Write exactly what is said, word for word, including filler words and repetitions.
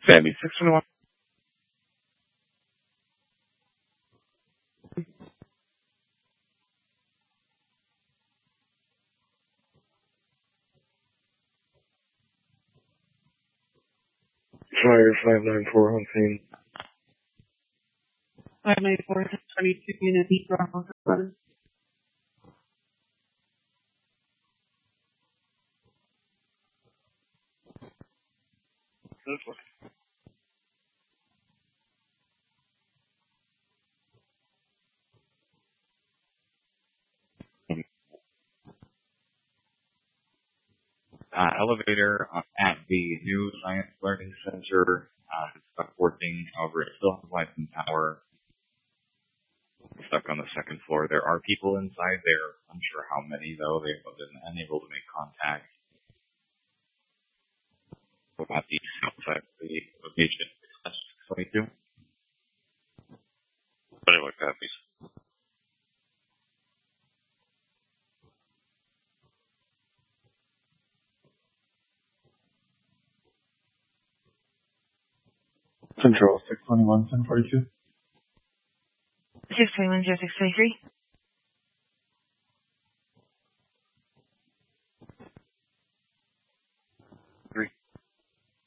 Sammy, six twenty-one. Fire five nine four on scene. five nine four, six twenty-two, unit B, Bravo, seven. Uh, elevator uh, at the new Science Learning Center uh, is stuck working. However, it still has lights and power. It's stuck on the second floor. There are people inside there. Unsure how many, though. They've been unable to make contact. About the outside of the location. twenty-two. twenty-one copies. Central, six twenty-one, ten forty-two. six twenty-one, zero six twenty-three.